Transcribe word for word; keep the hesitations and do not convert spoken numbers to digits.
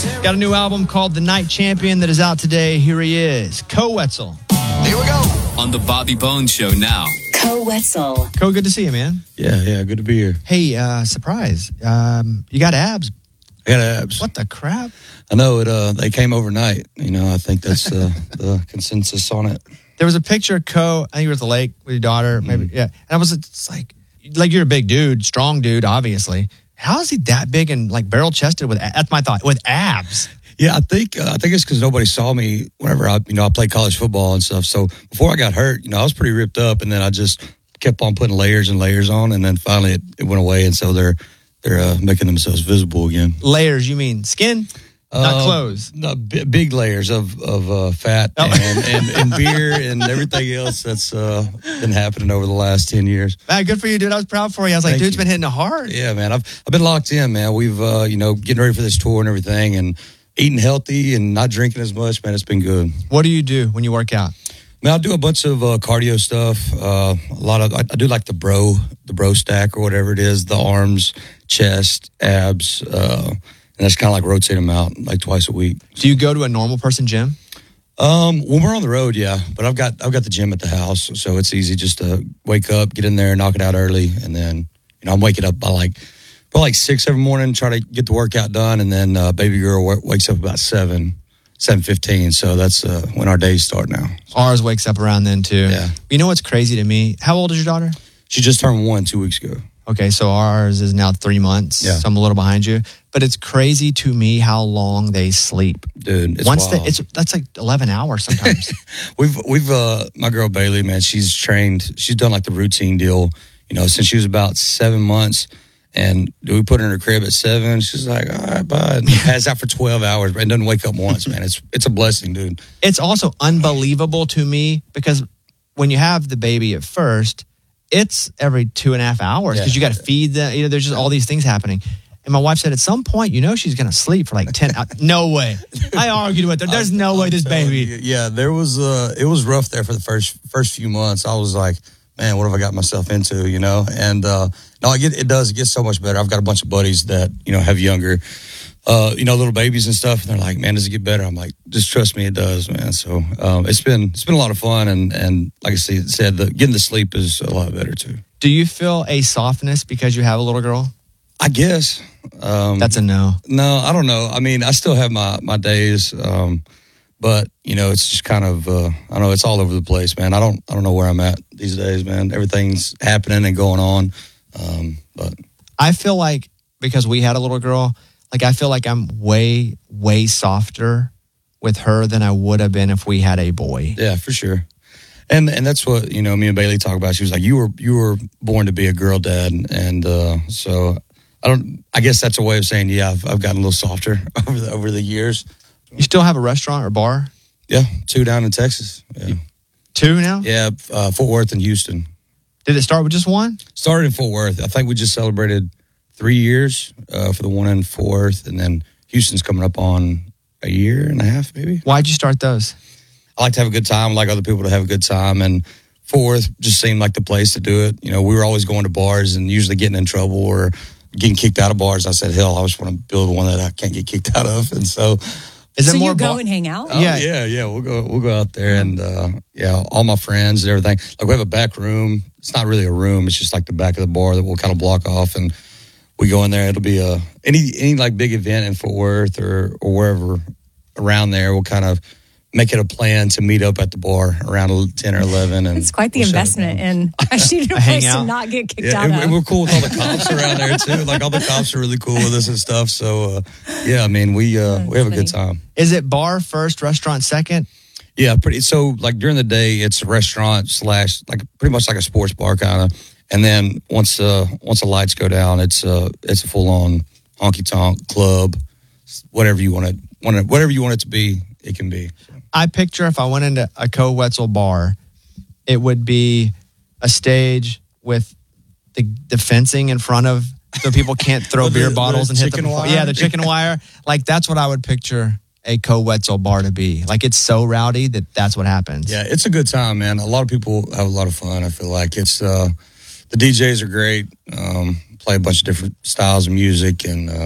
Got a new album called The Night Champion that is out today. Here he is, Koe Wetzel. Here we go. On the Bobby Bones Show now. Koe Wetzel. Koe, good to see you, man. Yeah, yeah, good to be here. Hey, uh, surprise. Um, you got abs. I got abs. What the crap? I know it. Uh, they came overnight. You know, I think that's uh, the consensus on it. There was a picture of Koe. I think you were at the lake with your daughter. Mm-hmm. Maybe, yeah. And I was it's like, like you're a big dude, strong dude, obviously. How is he that big and like barrel chested with? That's my thought. With abs. Yeah, I think uh, I think it's because nobody saw me whenever I, you know, I played college football and stuff. So before I got hurt, you know, I was pretty ripped up, and then I just kept on putting layers and layers on, and then finally it, it went away, and so they're they're uh, making themselves visible again. Layers? You mean skin? Not Uh, clothes. No, b- big layers of of uh, fat Oh. and, and, and beer and everything else that's uh, been happening over the last ten years. Man, good for you, dude. I was proud for you. I was like, Thank dude's you. been hitting it hard. Yeah, man, I've I've been locked in, man. We've uh, you know getting ready for this tour and everything, and eating healthy and not drinking as much. Man, it's been good. What do you do when you work out? Man, I do a bunch of uh, cardio stuff. Uh, a lot of I, I do like the bro the bro stack or whatever it is. The arms, chest, abs. Uh, And that's kind of like rotate them out like twice a week. Do you go to a normal person gym? Um, when we're on the road, yeah. But I've got I've got the gym at the house, so it's easy just to wake up, get in there, knock it out early, and then you know I'm waking up by like probably like six every morning, try to get the workout done, and then uh, baby girl w- wakes up about seven, seven fifteen. So that's uh, when our days start now. Ours wakes up around then too. Yeah. You know what's crazy to me? How old is your daughter? She just turned one two weeks ago. Okay, so ours is now three months. Yeah. So I'm a little behind you. But it's crazy to me how long they sleep. Dude, it's Once wild. they, it's that's like eleven hours sometimes. We've we've uh my girl Bailey, man, she's trained. She's done like the routine deal, you know, since she was about seven months. And we put her in her crib at seven. She's like, all right, bye. And passes out for twelve hours, and doesn't wake up once, man. It's it's a blessing, dude. It's also unbelievable to me because when you have the baby at first, it's every two and a half hours because Yeah. you got to feed them. You know, there's just all these things happening. And my wife said at some point, you know, she's going to sleep for like ten hours. No way. I argued with her. There's no I'm way this telling baby. you, yeah, there was uh it was rough there for the first first few months. I was like, man, what have I got myself into, you know? And uh no, I get it does it gets so much better. I've got a bunch of buddies that, you know, have younger uh, you know, little babies and stuff, and they're like, man, does it get better? I'm like, just trust me, it does, man. So um it's been it's been a lot of fun, and and like I said, the, getting to sleep is a lot better too. Do you feel a softness because you have a little girl? I guess. Um, That's a no. No, I don't know. I mean, I still have my, my days, um, but you know, it's just kind of uh, I don't know. It's all over the place, man. I don't I don't know where I'm at these days, man. Everything's happening and going on, um, but I feel like because we had a little girl, like I feel like I'm way way softer with her than I would have been if we had a boy. yeah, for sure. And and that's what you know. Me and Bailey talk about. She was like, "You were you were born to be a girl dad," and uh, so I don't. I guess that's a way of saying, yeah, I've I've gotten a little softer over the over the years. You still have a restaurant or bar? Yeah, two down in Texas. Yeah, Two now? yeah uh, Fort Worth and Houston. Did it start with just one? Started in Fort Worth. I think we just celebrated three years uh, for the one in Fort Worth, and then Houston's coming up on a year and a half, maybe. Why'd you start those? I like to have a good time. I like other people to have a good time, and Fort Worth just seemed like the place to do it. You know, we were always going to bars and usually getting in trouble or getting kicked out of bars. I said, hell, I just want to build one that I can't get kicked out of, and so. Is so it more you go bar- and hang out? Oh, Yeah. yeah, yeah, yeah. We'll go, we'll go out there, and uh, yeah, all my friends and everything. Like we have a back room. It's not really a room. It's just like the back of the bar that we'll kind of block off, and we go in there. It'll be a any any like big event in Fort Worth or or wherever around there. We'll kind of make it a plan to meet up at the bar around ten or eleven. And It's quite the we'll shut it investment down. in actually a A place to hangout. not get kicked Yeah, out and, of. and we're cool with all the cops around there too. Like all the cops are really cool with us and stuff. So uh, yeah, I mean we uh, we have a good time. Is it bar first, restaurant second? Yeah, pretty. So like during the day, it's a restaurant slash like pretty much like a sports bar kind of, and then once uh once the lights go down, it's uh it's a full on honky tonk club, whatever you want it, want it, whatever you want it to be, it can be. I picture if I went into a Koe Wetzel bar, it would be a stage with the the fencing in front of so people can't throw Oh, the- beer the bottles and hit them. chicken wire? Yeah, the chicken wire. Like that's what I would picture a Koe Wetzel bar to be. Like it's so rowdy that that's what happens. Yeah, it's a good time, man. A lot of people have a lot of fun. I feel like it's uh, the D Js are great. Um, play a bunch of different styles of music, and uh,